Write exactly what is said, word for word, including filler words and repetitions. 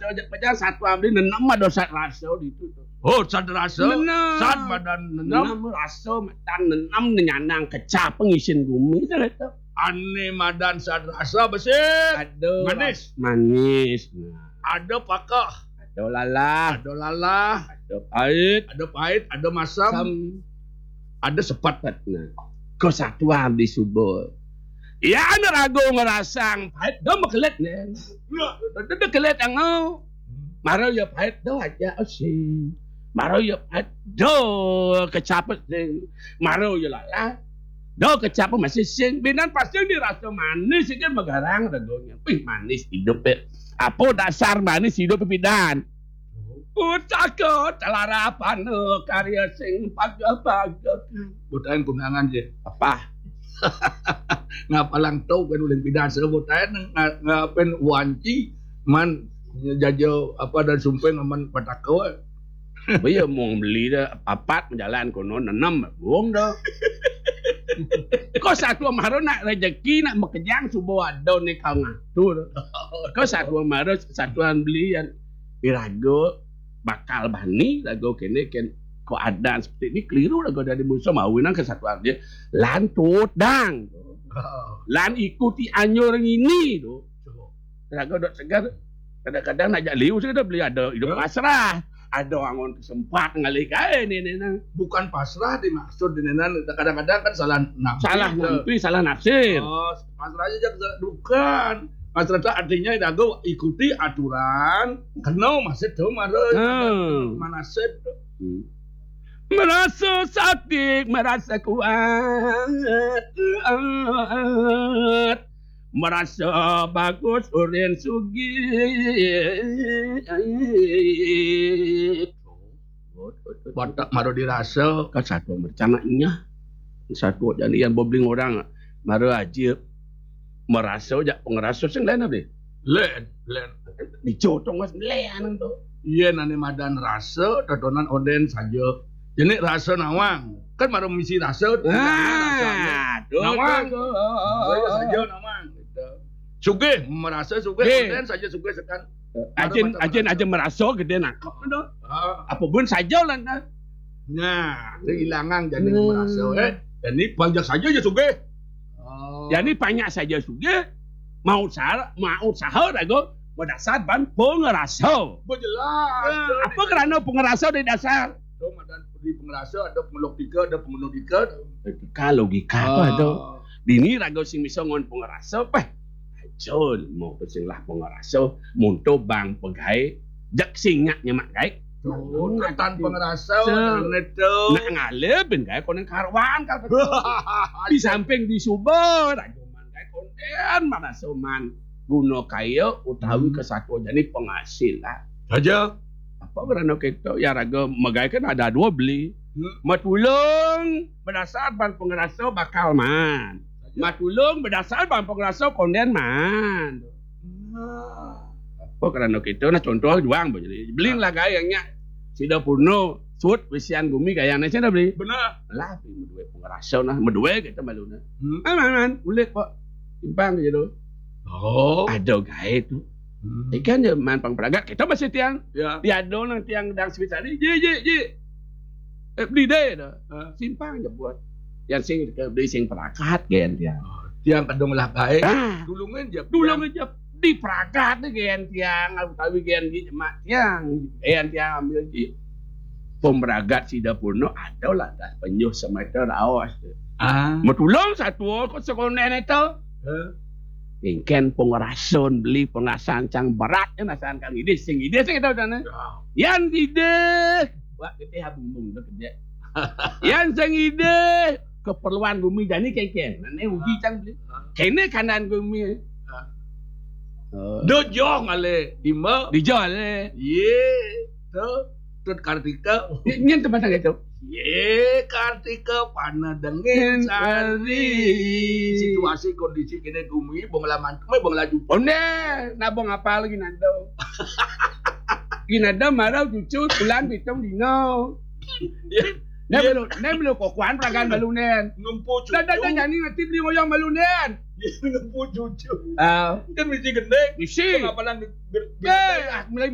raso jak pajar satu ambil nenem ada sat raso itu tuh. Oh, sad rasa. Nenem. Sad badan nenam. Nenem raso matan nenem nyanang kecap pengisin gumi itu itu. Ane madan sad rasa besi. Aduh. Manis. Manis. Nah, Ada pakah. ada lalah, Ada lalah. ada pahit, Ada pahit. Ada masam. sam, Ada sepat. nah. Kau satu ambil subur. Ya, anda ragu ngerasang pahit dah makelet nen. Dah dah kelet angau. Maro ya pahit dah aja sih. Maro ya pahit dah kecapet sing. Maro ya lala. Dah kecapet masih sing. Binan pasti dirasa manis kan magarang ragunya. Wih manis hidup eh. Apa dasar manis hidup pidan? Ucakot telarapan karya sing paga-paga. Butain kunangan je. Apa? Ngapalang tau kan ulen pidan sebut butain ngapen wanci man jajo apa dan sumpeng aman patako. Bây giờ mau beli dah papat jalan kono enam buang dah. Kau satu amaran nak rezeki nak bekejang subuh ada ni kau ngatur. Kau satu amaran satuan beli yang irago bakal bani lagu kene ken keadaan seperti ini keliru lagu dari musuh mawinan kesatuan dia lan tut dang lan ikuti anjur ini tu lagu dok segar kadang-kadang nak jak liu sudah beli ada hidup pasrah ada angon sempat ngalih kae ni ni nang Bukan pasrah dimaksud dengan kadang-kadang kan salah nafsir. salah nampi salah nafsir. Oh, pasrah aja bukan. Pasrah itu artinya dago ikuti aturan. Kena masih tuh marah. Hmm. Manasib. Merasa sakit, merasa kuat, merasa bagus urin sugih. Batak maru dirasa. Kau satu bercanaknya, satu jadi yang bobling orang, maru aja merasa jak pengerasa sing lain apa? Len, len. Dicotong mas lain tu. Iya nani madan rasa, tatonan oden saja. Jadi rasa nawang. Kan maru misi rasa. Ah, Nawang. Rasa saja nawang. Sugih, merasa sugih. Eh. Oden saja sugih sekan. Ajen ajen aja merasa gede nakap tu. Ah. Apapun saja lah nah. Nah, kehilangan jadi Hmm. merasa. Eh, jadi banyak saja ya sugih. Oh. Jadi banyak saja suge mau usaha mau usaha dago berdasar ban pengerasa. Berjelas. Eh, apa kerana pengerasa di dasar? Itu madan di pengerasa ada pengelogika, ada pemenodika. Logika logika apa tu? Dini rago sing bisa ngon pengerasa peh. Ajol mau tu sing lah pengerasa munto bang pegai jak singak nyemak gai. Oh, tan pengerasa So. itu. Nak ngalih ben gai konen karwan kal di samping di subur rago man gai konen mana soman guna kaya utawi Hmm. kesatuan jadi penghasilan. Saja. Apa kerana kita ya raga megai kan ada dua beli. Hmm. Matulung berdasar ban pengerasa bakal man. Matulung berdasar ban pengerasa konden man. Apa kerana kita nah contoh juang jadi beli lah gayangnya sida purno sud wisian gumi gayangnya saya dah beli. Benar. Lah medue pengerasa nah medue kita maluna. Hmm. Ah man man boleh kok. Simpang je tu. Oh. Ada gaya tu. Hmm. Ikan je man pang peragat kita masih tiang Ya. tiada nang tiang dang sebesar ni je je je eh, beli deh dah uh, simpang je buat yang sing ke beli sing perakat gen tiang Tiang kadang lah baik. ah Dulungin je. dulu aja di perakat ni gen tiang utawi gen di mak tiang gen tiang ambil di pemberagat sida purno ada lah dah penyuh semeter awas Ah. metulung satu kok sekonen itu Eh. ingken pengerason beli pengasan cang berat ya nasan kang ide sing ide sing kita udah yan ide wah kita habung bung dah kerja yan sing ide keperluan bumi jadi keken nane uji cang beli kene kanan bumi Do jong ale ima. dijual eh Ye. Tu. Tut Kartika. nyen tempat itu Ye Kartika pana dengin sari. Situasi kondisi kini gumi bonglaman mai bonglaju. onde nabong apa lagi nado ginada marau cucu bulan pitung dino ne belum ne belum kok kuan pragan balunen Ngempu cucu. dah dah nyanyi ngerti beli ngoyong balunen Ngempu cucu. ah Kan mesti gendeng. isi Kenapa lang eh mulai